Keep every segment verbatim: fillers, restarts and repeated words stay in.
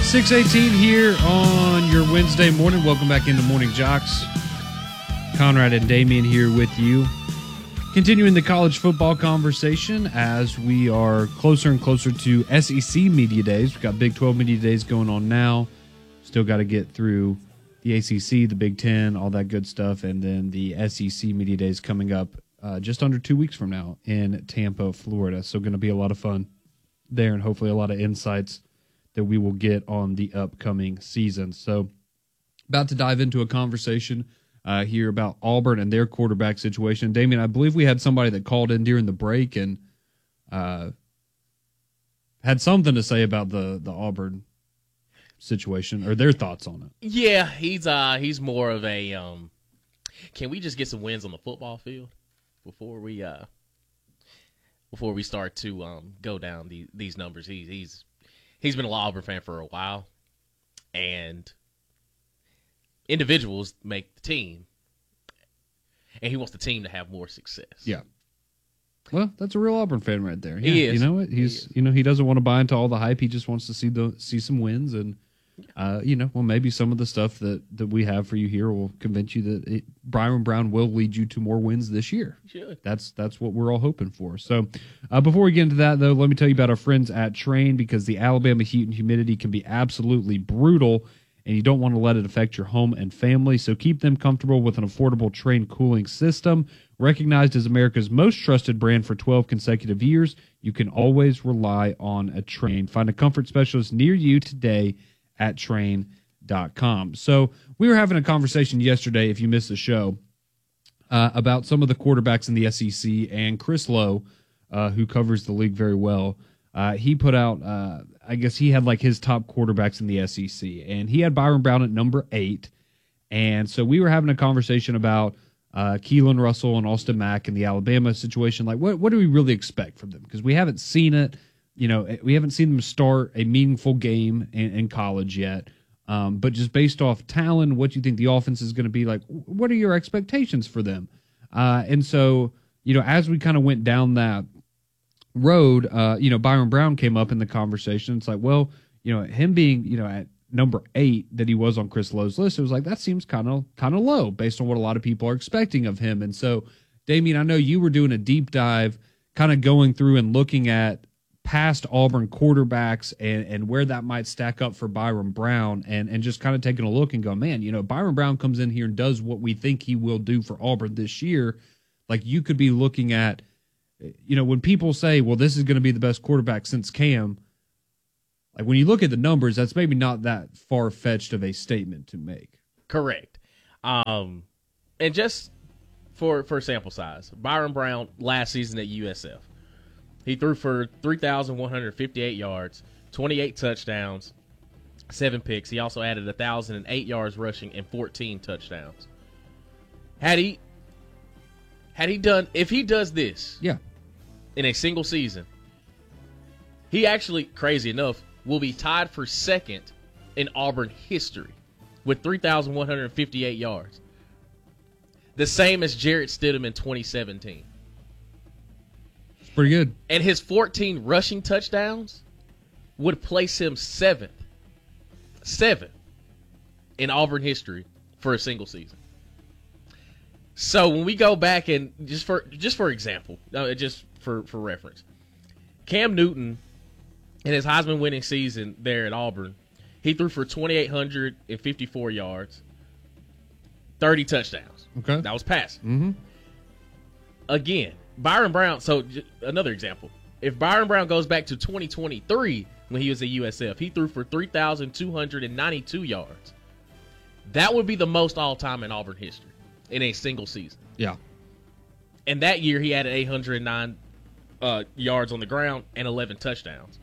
six eighteen here on your Wednesday morning. Welcome back into Morning Jocks. Conrad and Damian here with you. Continuing the college football conversation as we are closer and closer to S E C Media Days. We've got Big twelve Media Days going on now. Still got to get through the A C C, the Big Ten, all that good stuff, and then the S E C Media Days coming up uh, just under two weeks from now in Tampa, Florida. So going to be a lot of fun there and hopefully a lot of insights that we will get on the upcoming season. So about to dive into a conversation uh, here about Auburn and their quarterback situation. Damian, I believe we had somebody that called in during the break and uh, had something to say about the, the Auburn situation or their thoughts on it. Yeah, he's uh he's more of a um can we just get some wins on the football field before we uh before we start to um go down the, these numbers. He's he's he's been a Auburn fan for a while, and individuals make the team, and he wants the team to have more success. Yeah. Well, that's a real Auburn fan right there. He yeah, is. You know what? He's he you know he doesn't want to buy into all the hype. He just wants to see the see some wins, and uh, you know, well, maybe some of the stuff that, that we have for you here will convince you that it, Byron Brown will lead you to more wins this year. Should. That's that's what we're all hoping for. So, uh, before we get into that, though, let me tell you about our friends at Train, because the Alabama heat and humidity can be absolutely brutal, and you don't want to let it affect your home and family. So keep them comfortable with an affordable Train cooling system. Recognized as America's most trusted brand for twelve consecutive years, you can always rely on a Train. Find a comfort specialist near you today at train dot com. So we were having a conversation yesterday, if you missed the show, uh, about some of the quarterbacks in the S E C, and Chris Lowe, uh, who covers the league very well, uh, he put out, uh, I guess he had like his top quarterbacks in the S E C, and he had Byron Brown at number eight. And so we were having a conversation about uh, Keelan Russell and Austin Mack and the Alabama situation. Like, what, what do we really expect from them? Because we haven't seen it. You know, we haven't seen them start a meaningful game in, in college yet. Um, but just based off talent, what you think the offense is going to be like, what are your expectations for them? Uh, and so, you know, as we kind of went down that road, uh, you know, Byron Brown came up in the conversation. It's like, well, you know, him being, you know, at number eight that he was on Chris Lowe's list, it was like, that seems kind of kind of low based on what a lot of people are expecting of him. And so, Damian, I know you were doing a deep dive, kind of going through and looking at past Auburn quarterbacks and, and where that might stack up for Byron Brown, and, and just kind of taking a look and go, man, you know, Byron Brown comes in here and does what we think he will do for Auburn this year. Like, you could be looking at, you know, when people say, well, this is going to be the best quarterback since Cam, like when you look at the numbers, that's maybe not that far-fetched of a statement to make. Correct. Um, and just for, for sample size, Byron Brown last season at U S F, he threw for three thousand one hundred fifty-eight yards, twenty-eight touchdowns, seven picks. He also added one thousand eight yards rushing and fourteen touchdowns. Had he had he done if he does this, yeah, in a single season, he actually, crazy enough, will be tied for second in Auburn history with three thousand one hundred fifty-eight yards. The same as Jarrett Stidham in twenty seventeen. Pretty good. And his fourteen rushing touchdowns would place him seventh, seventh in Auburn history for a single season. So when we go back and just for just for example, uh, just for, for reference, Cam Newton in his Heisman winning season there at Auburn, he threw for two thousand eight hundred fifty-four yards, thirty touchdowns. Okay. That was passing. Mm-hmm. Again, Byron Brown, so j- another example. If Byron Brown goes back to twenty twenty-three when he was at U S F, he threw for three thousand two hundred ninety-two yards. That would be the most all-time in Auburn history in a single season. Yeah. And that year he added eight hundred nine uh, yards on the ground and eleven touchdowns.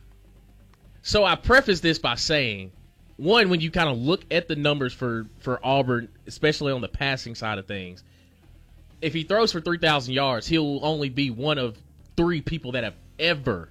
So I preface this by saying, one, when you kind of look at the numbers for, for Auburn, especially on the passing side of things, if he throws for three thousand yards, he'll only be one of three people that have ever,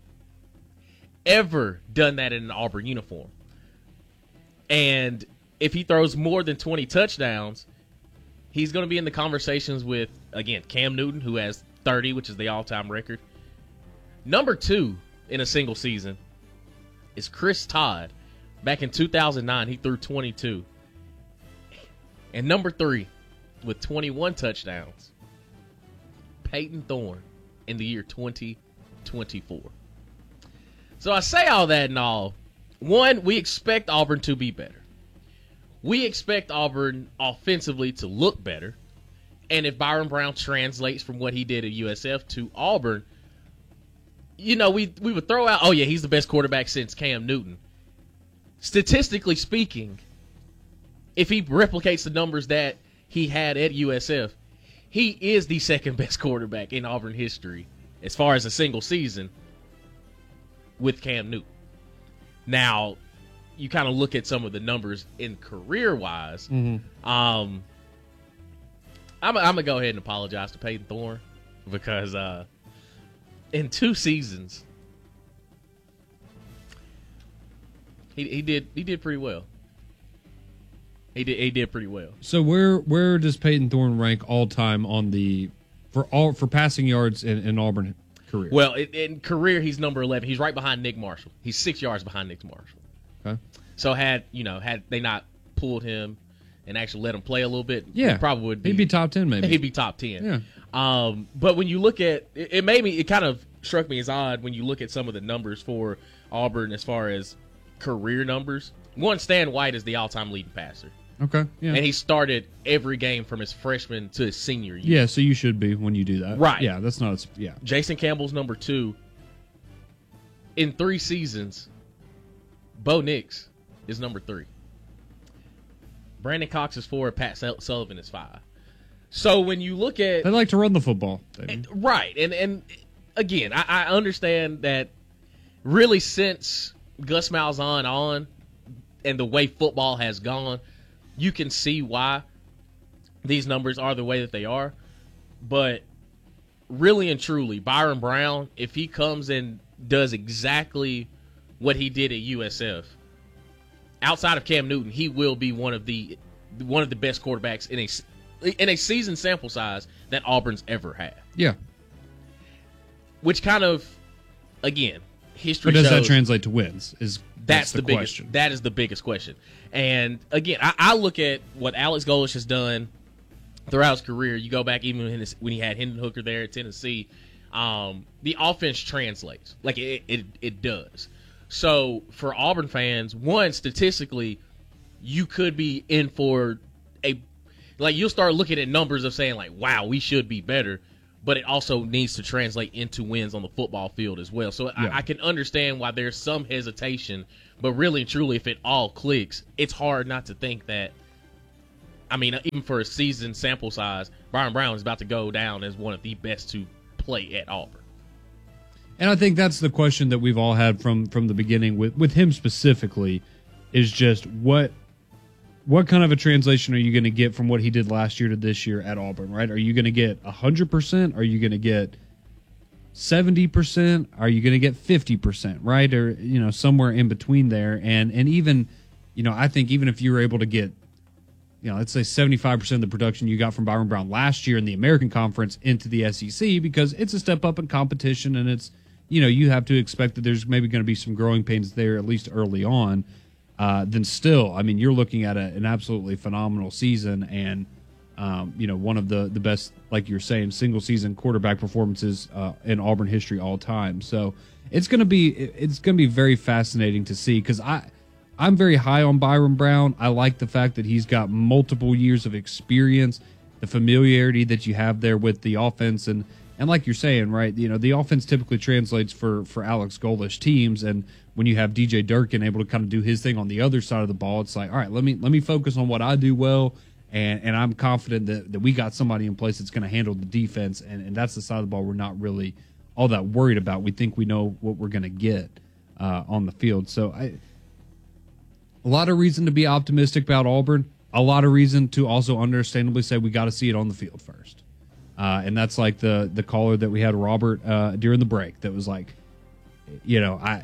ever done that in an Auburn uniform. And if he throws more than twenty touchdowns, he's going to be in the conversations with, again, Cam Newton, who has thirty, which is the all-time record. Number two in a single season is Chris Todd Back in two thousand nine, he threw twenty-two. And number three, with twenty-one touchdowns, Peyton Thorne in the year twenty twenty-four. So I say all that and all. One, we expect Auburn to be better. We expect Auburn offensively to look better. And if Byron Brown translates from what he did at U S F to Auburn, you know, we we would throw out, oh, yeah, he's the best quarterback since Cam Newton. Statistically speaking, if he replicates the numbers that he had at U S F, he is the second best quarterback in Auburn history as far as a single season with Cam Newton. Now, you kind of look at some of the numbers in career-wise. Mm-hmm. Um, I'm, I'm going to go ahead and apologize to Peyton Thorne because uh, in two seasons, he he did he did pretty well. He did he did pretty well. So where where does Peyton Thorne rank all time on the for all for passing yards in, in Auburn career? Well, in, in career he's number eleven. He's right behind Nick Marshall. He's six yards behind Nick Marshall. Okay. So had you know had they not pulled him and actually let him play a little bit, yeah, he probably would be. He'd be top ten, maybe. He'd be top ten. Yeah. Um, but when you look at it, it made me. It kind of struck me as odd when you look at some of the numbers for Auburn as far as career numbers. One, Stan White is the all-time leading passer. Okay. Yeah. And he started every game from his freshman to his senior year. Yeah, so you should be when you do that. Right. Yeah, that's not a, yeah. Jason Campbell's number two. In three seasons, Bo Nix is number three. Brandon Cox is four. Pat Sullivan is five. So when you look at... They like to run the football. And, right. And, and again, I, I understand that really since Gus Malzahn on and the way football has gone, you can see why these numbers are the way that they are. But really and truly, Byron Brown, if he comes and does exactly what he did at U S F, outside of Cam Newton, he will be one of the one of the best quarterbacks in a in a season sample size that Auburn's ever had. Yeah. Which kind of, again, history But does shows, that translate to wins? Is That's, that's the, the biggest. question. That is the biggest question. And again, I, I look at what Alex Golesh has done throughout his career. You go back even when, his, when he had Hendon Hooker there at Tennessee. Um, the offense translates like it, it it does. So for Auburn fans, one, statistically, you could be in for a like you'll start looking at numbers of saying like, wow, we should be better. But it also needs to translate into wins on the football field as well. So Yeah. I, I can understand why there's some hesitation, but really and truly, if it all clicks, it's hard not to think that, I mean, even for a season sample size, Byron Brown is about to go down as one of the best to play at Auburn. And I think that's the question that we've all had from from the beginning with, with him specifically is just what what kind of a translation are you going to get from what he did last year to this year at Auburn, right? Are you going to get one hundred percent? Are you going to get seventy percent? Are you going to get fifty percent, right? Or, you know, somewhere in between there. And and even, you know, I think even if you were able to get, you know, let's say seventy-five percent of the production you got from Byron Brown last year in the American Conference into the S E C, because it's a step up in competition and it's, you know, you have to expect that there's maybe going to be some growing pains there, at least early on. Uh, then still, I mean, you're looking at a, an absolutely phenomenal season and, um, you know, one of the, the best, like you're saying, single season quarterback performances uh, in Auburn history all time. So it's going to be it's going to be very fascinating to see because I I'm very high on Byron Brown. I like the fact that he's got multiple years of experience, the familiarity that you have there with the offense, and and like you're saying, right, you know, the offense typically translates for for Alex Golesh teams, and when you have D J Durkin able to kind of do his thing on the other side of the ball, it's like, all right, let me let me focus on what I do well, and and I'm confident that, that we got somebody in place that's going to handle the defense, and, and that's the side of the ball we're not really all that worried about. We think we know what we're going to get uh, on the field. So I, a lot of reason to be optimistic about Auburn, a lot of reason to also understandably say we got to see it on the field first. Uh, and that's like the the caller that we had, Robert, uh, during the break that was like, you know, I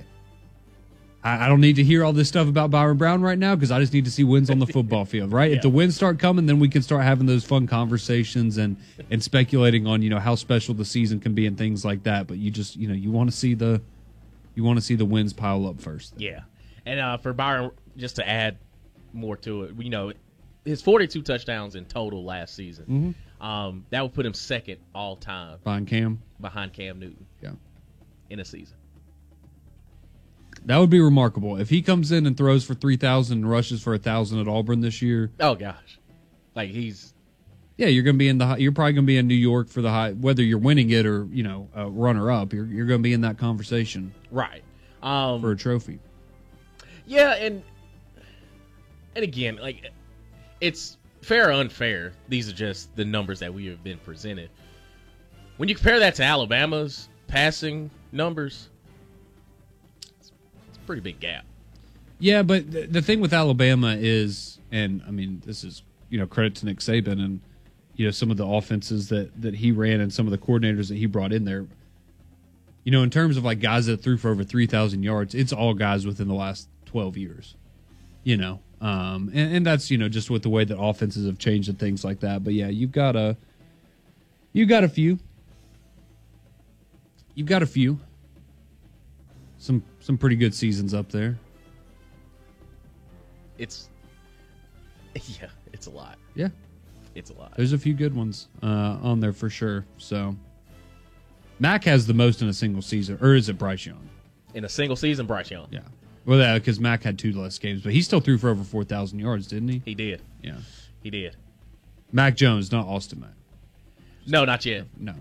I don't need to hear all this stuff about Byron Brown right now because I just need to see wins on the football field, right? Yeah. If the wins start coming, then we can start having those fun conversations and, and speculating on, you know, how special the season can be and things like that. But you just, you know, you want to see the you want to see the wins pile up first. Yeah. And uh, for Byron, just to add more to it, you know, his forty-two touchdowns in total last season, Mm-hmm. um, that would put him second all time Behind Cam. behind Cam Newton. Yeah. In a season. That would be remarkable. If he comes in and throws for three thousand and rushes for one thousand at Auburn this year. Oh, gosh. Like, he's... Yeah, you're going to be in the. You're probably going to be in New York for the high, whether you're winning it or, you know, uh, runner-up. You're, you're going to be in that conversation. Right. Um, for a trophy. Yeah, and and again, like, it's fair or unfair. These are just the numbers that we have been presented. When you compare that to Alabama's passing numbers, it's, it's a pretty big gap. Yeah, but th- the thing with Alabama is, and I mean, this is, you know, credit to Nick Saban and, you know, some of the offenses that, that he ran and some of the coordinators that he brought in there. You know, in terms of like guys that threw for over three thousand yards, it's all guys within the last twelve years, you know. Um, and, and that's, you know, just with the way that offenses have changed and things like that. But yeah, you've got a, you've got a few. You've got a few. Some some pretty good seasons up there. It's, yeah, it's a lot. Yeah. It's a lot. There's a few good ones uh, on there for sure. So, Mac has the most in a single season, or is it Bryce Young? In a single season, Bryce Young. Yeah. Well, yeah, because Mac had two less games, but he still threw for over four thousand yards, didn't he? He did. Yeah. He did. Mac Jones, not Austin Mac. No, not yet. No.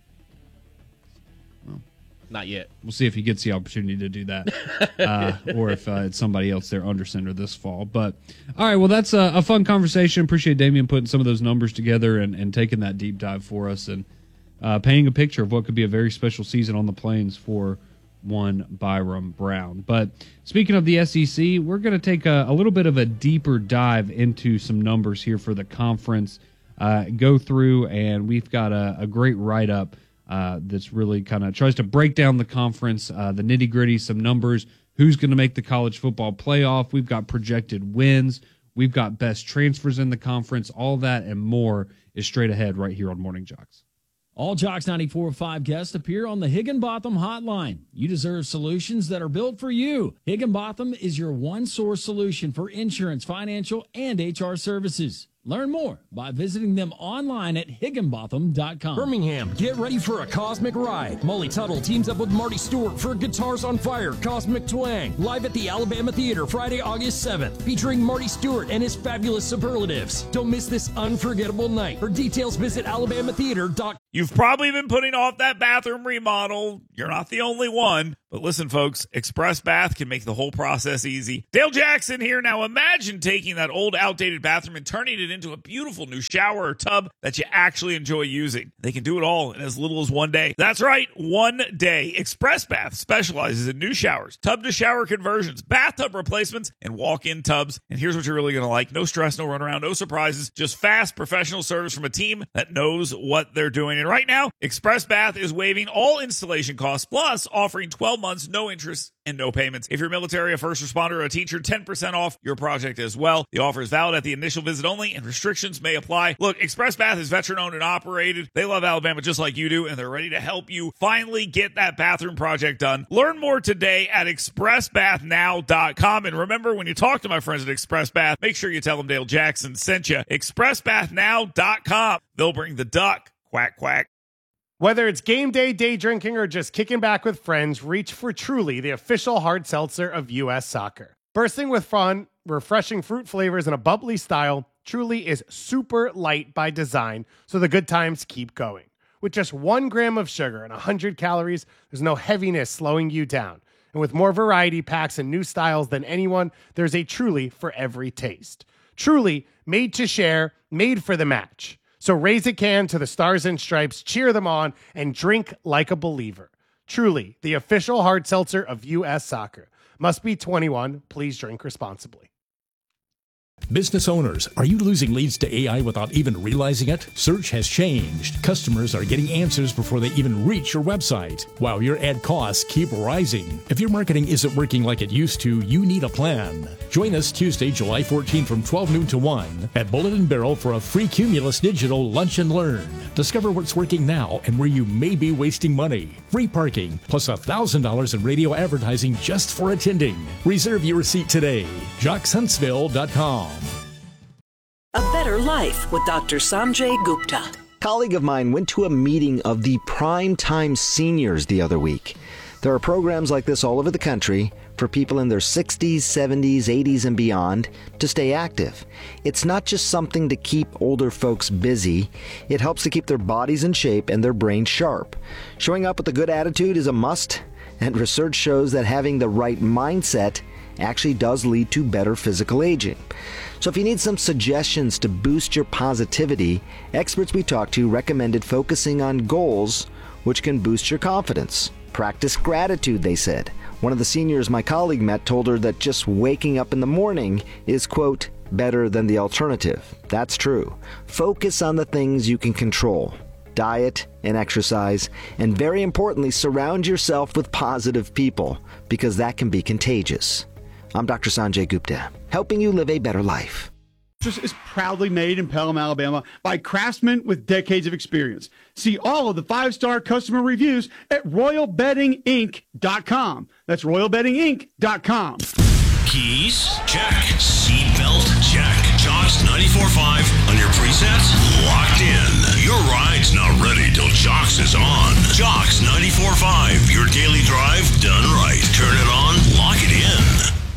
Not yet. We'll see if he gets the opportunity to do that, uh, or if uh, it's somebody else there under center this fall. But all right, well, that's a, a fun conversation. Appreciate Damian putting some of those numbers together and, and taking that deep dive for us and uh, painting a picture of what could be a very special season on the Plains for one Byrum Brown. But speaking of the S E C, we're going to take a, a little bit of a deeper dive into some numbers here for the conference. Uh, go through, and we've got a, a great write up. Uh, that's really kind of tries to break down the conference, uh, the nitty gritty, some numbers, who's going to make the college football playoff. We've got projected wins. We've got best transfers in the conference. All that and more is straight ahead right here on Morning Jocks. All Jocks ninety-four point five guests appear on the Higginbotham Hotline. You deserve solutions that are built for you. Higginbotham is your one-source solution for insurance, financial, and H R services. Learn more by visiting them online at higginbotham dot com. Birmingham, get ready for a cosmic ride. Molly Tuttle teams up with Marty Stewart for Guitars on Fire Cosmic Twang, live at the Alabama Theater Friday, August seventh, featuring Marty Stewart and his fabulous superlatives. Don't miss this unforgettable night. For details, visit alabama theater dot com. You've probably been putting off that bathroom remodel. You're not the only one. But listen, folks, Express Bath can make the whole process easy. Dale Jackson here. Now imagine taking that old, outdated bathroom and turning it into a beautiful new shower or tub that you actually enjoy using. They can do it all in as little as one day. That's right, one day. Express Bath specializes in new showers, tub-to-shower conversions, bathtub replacements, and walk-in tubs. And here's what you're really going to like. No stress, no runaround, no surprises, just fast, professional service from a team that knows what they're doing. And right now, Express Bath is waiving all installation costs, plus offering twelve months, no interest, and no payments. If you're military, a first responder, or a teacher, ten percent off your project as well. The offer is valid at the initial visit only, and restrictions may apply. Look, Express Bath is veteran-owned and operated. They love Alabama just like you do, and they're ready to help you finally get that bathroom project done. Learn more today at express bath now dot com. And remember, when you talk to my friends at Express Bath, make sure you tell them Dale Jackson sent you. express bath now dot com. They'll bring the duck. Quack, quack. Whether it's game day, day drinking, or just kicking back with friends, reach for Truly, the official hard seltzer of U S Soccer. Bursting with fun, refreshing fruit flavors, and a bubbly style, Truly is super light by design, so the good times keep going. With just one gram of sugar and one hundred calories, there's no heaviness slowing you down. And with more variety packs and new styles than anyone, there's a Truly for every taste. Truly, made to share, made for the match. So raise a can to the Stars and Stripes, cheer them on, and drink like a believer. Truly, the official hard seltzer of U S Soccer. Must be twenty-one. Please drink responsibly. Business owners, are you losing leads to A I without even realizing it? Search has changed. Customers are getting answers before they even reach your website, while your ad costs keep rising. If your marketing isn't working like it used to, you need a plan. Join us Tuesday, July fourteenth from twelve noon to one at Bullet and Barrel for a free Cumulus Digital Lunch and Learn. Discover what's working now and where you may be wasting money. Free parking, plus one thousand dollars in radio advertising just for attending. Reserve your seat today. Jocks Huntsville dot com. A Better Life with Doctor Sanjay Gupta. A colleague of mine went to a meeting of the Prime Time Seniors the other week. There are programs like this all over the country for people in their sixties, seventies, eighties, and beyond to stay active. It's not just something to keep older folks busy. It helps to keep their bodies in shape and their brains sharp. Showing up with a good attitude is a must, and research shows that having the right mindset actually does lead to better physical aging. So if you need some suggestions to boost your positivity, experts we talked to recommended focusing on goals which can boost your confidence. Practice gratitude, they said. One of the seniors my colleague met told her that just waking up in the morning is, quote, better than the alternative. That's true. Focus on the things you can control. Diet and exercise, and very importantly, surround yourself with positive people, because that can be contagious. I'm Doctor Sanjay Gupta, helping you live a better life. This is proudly made in Pelham, Alabama by craftsmen with decades of experience. See all of the five-star customer reviews at royal bedding inc dot com. That's royal bedding inc dot com. Keys? Check. Seatbelt? Check. Jocks ninety-four point five on your presets? Locked in. Your ride's not ready till Jocks is on. Jocks ninety-four point five, your daily drive done right.